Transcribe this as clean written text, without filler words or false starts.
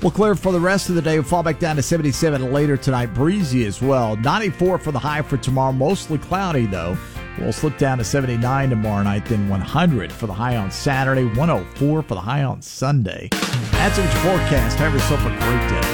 We'll clear for the rest of the day. We'll fall back down to 77 later tonight. Breezy as well. 94 for the high for tomorrow. Mostly cloudy, though. We'll slip down to 79 tomorrow night, then 100 for the high on Saturday, 104 for the high on Sunday. That's your forecast. Have yourself a great day.